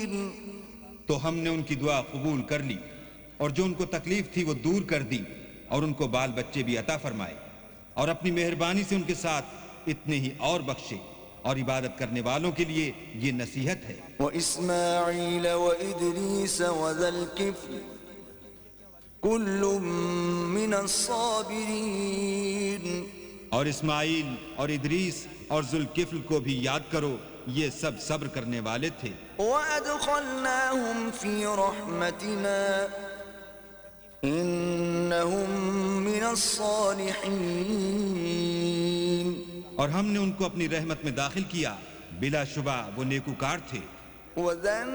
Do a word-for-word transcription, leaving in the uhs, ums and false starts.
तो हमने उनकी दुआ कबूल कर ली और जो उनको तकलीफ थी वो दूर कर दी और उनको बाल बच्चे भी अता फरमाए और अपनी मेहरबानी से उनके साथ इतने ही और बख्शे और इबादत करने वालों के लिए ये नसीहत है। व इस्माईल व इदरीस व ज़ल किफ्ल कुल्लुम मिनस साबिरीन। और इस्माइल और इदरीस और जुल्किफ्ल को भी याद करो, ये सब सब्र करने वाले थे। व अदखलनाहुम फी रहमतिना इन्नहुम मिनस सालिहीन। और हमने उनको अपनी रहमत में दाखिल किया, बिलाशुबा वो नेकूकार थे। वज़न